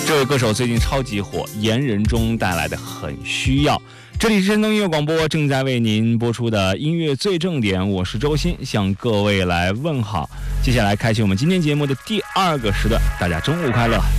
这位歌手最近超级火，言人中带来的很需要。这里是山东音乐广播正在为您播出的音乐最正点，我是周鑫，向各位来问好。接下来开启我们今天节目的第2个时段，大家中午快乐。